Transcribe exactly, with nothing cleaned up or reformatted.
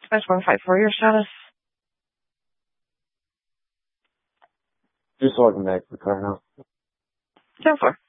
Dispatch one five four, your status? Just welcome back to the car now. ten four.